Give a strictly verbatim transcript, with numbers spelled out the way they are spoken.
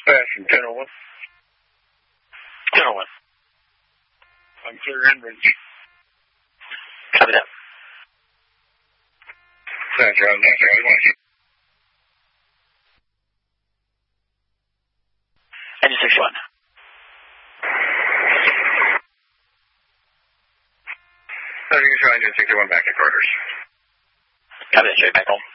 Dispatch from ten oh one. ten oh one. I'm clear Enbridge. Copy that. Thanks, Rob. Thanks, Rob. Engine sixty-one. So you can try engine sixty-one back to quarters. Copy that, straight back home.